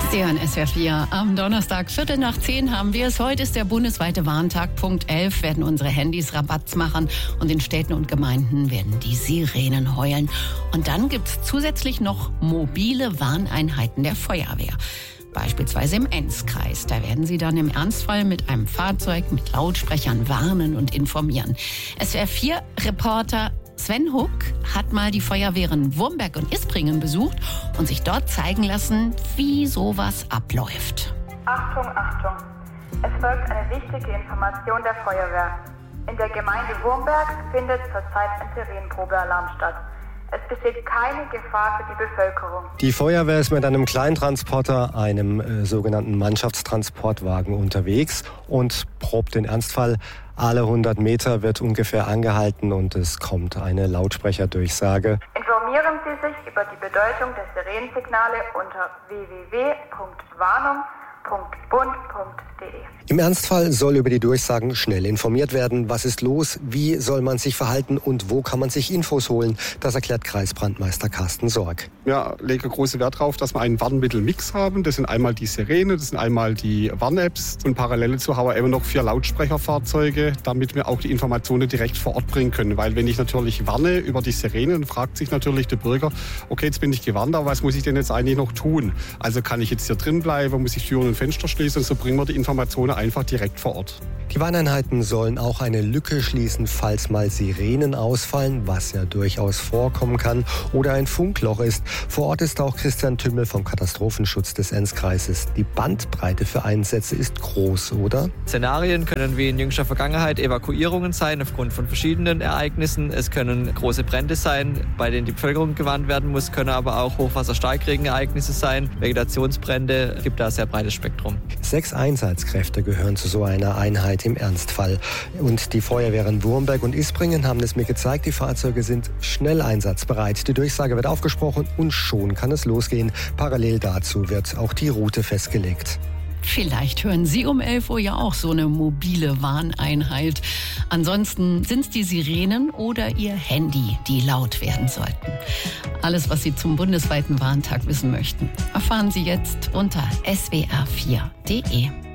Sie hören SWR 4 am Donnerstag, 10:15 haben wir es. Heute ist der bundesweite Warntag. Punkt 11 werden unsere Handys Rabatz machen und in Städten und Gemeinden werden die Sirenen heulen. Und dann gibt es zusätzlich noch mobile Warneinheiten der Feuerwehr. Beispielsweise im Enzkreis. Da werden Sie dann im Ernstfall mit einem Fahrzeug mit Lautsprechern warnen und informieren. SWR 4-Reporter Sven Huck hat mal die Feuerwehren Wurmberg und Ispringen besucht und sich dort zeigen lassen, wie sowas abläuft. Achtung, Achtung! Es folgt eine wichtige Information der Feuerwehr. In der Gemeinde Wurmberg findet zurzeit ein Sirenenprobealarm statt. Es besteht keine Gefahr für die Bevölkerung. Die Feuerwehr ist mit einem Kleintransporter, einem sogenannten Mannschaftstransportwagen unterwegs und probt den Ernstfall. Alle 100 Meter wird ungefähr angehalten und es kommt eine Lautsprecherdurchsage. Informieren Sie sich über die Bedeutung der Sirenensignale unter www.warnung.bund.de. Im Ernstfall soll über die Durchsagen schnell informiert werden. Was ist los? Wie soll man sich verhalten? Und wo kann man sich Infos holen? Das erklärt Kreisbrandmeister Carsten Sorg. Wir legen großen Wert darauf, dass wir einen Warnmittelmix haben. Das sind einmal die Sirene, das sind einmal die Warn-Apps und parallel dazu haben wir eben noch 4 Lautsprecherfahrzeuge, damit wir auch die Informationen direkt vor Ort bringen können. Weil wenn ich natürlich warne über die Sirene, dann fragt sich natürlich der Bürger, okay, jetzt bin ich gewarnt, aber was muss ich denn jetzt eigentlich noch tun? Also kann ich jetzt hier drin bleiben, muss ich Türen und Fenster schließen und so bringen wir die Informationen einfach direkt vor Ort. Die Warneinheiten sollen auch eine Lücke schließen, falls mal Sirenen ausfallen, was ja durchaus vorkommen kann, oder ein Funkloch ist. Vor Ort ist auch Christian Tümmel vom Katastrophenschutz des Enzkreises. Die Bandbreite für Einsätze ist groß, oder? Szenarien können wie in jüngster Vergangenheit Evakuierungen sein aufgrund von verschiedenen Ereignissen. Es können große Brände sein, bei denen die Bevölkerung gewarnt werden muss, können aber auch Hochwasser-Starkregenereignisse sein, Vegetationsbrände, es gibt da ein sehr breites Spektrum. 6 Einsatzkräfte gehören zu so einer Einheit im Ernstfall. Und die Feuerwehren Wurmberg und Ispringen haben es mir gezeigt, die Fahrzeuge sind schnell einsatzbereit. Die Durchsage wird aufgesprochen und schon kann es losgehen. Parallel dazu wird auch die Route festgelegt. Vielleicht hören Sie um 11 Uhr ja auch so eine mobile Warneinheit. Ansonsten sind es die Sirenen oder Ihr Handy, die laut werden sollten. Alles, was Sie zum bundesweiten Warntag wissen möchten, erfahren Sie jetzt unter swr4.de.